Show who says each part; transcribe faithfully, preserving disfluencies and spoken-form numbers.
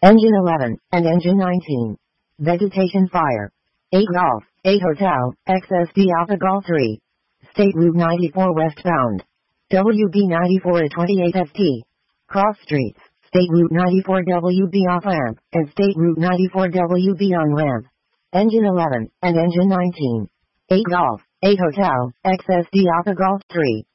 Speaker 1: Engine eleven, and Engine nineteen. Vegetation fire. eight Golf, eight Hotel, X S D Alpha Golf three. State Route ninety-four westbound. W B ninety-four at twenty-eight F T. Cross streets, State Route ninety-four W B off ramp, and State Route ninety-four W B on ramp. Engine eleven, and Engine nineteen. eight Golf, eight Hotel, X S D Alpha Golf three.